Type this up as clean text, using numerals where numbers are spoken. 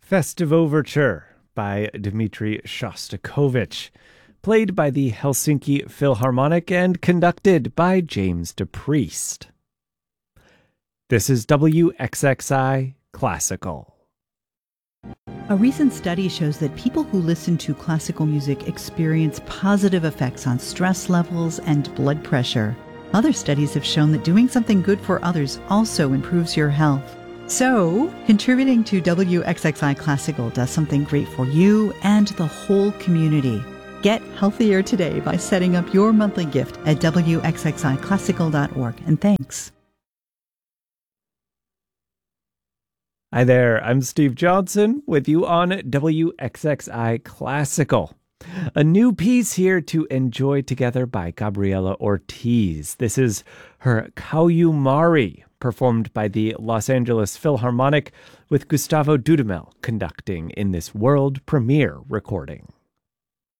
Festive Overture by Dmitri Shostakovich, played by the Helsinki Philharmonic and conducted by James DePriest. This is WXXI Classical. A recent study shows that people who listen to classical music experience positive effects on stress levels and blood pressure. Other studies have shown that doing something good for others also improves your health. So, contributing to WXXI Classical does something great for you and the whole community. Get healthier today by setting up your monthly gift at WXXIClassical.org. And thanks. Hi there, I'm Steve Johnson with you on WXXI Classical. A new piece here to enjoy together by Gabriela Ortiz. This is her Kauyumari, performed by the Los Angeles Philharmonic with Gustavo Dudamel conducting in this world premiere recording.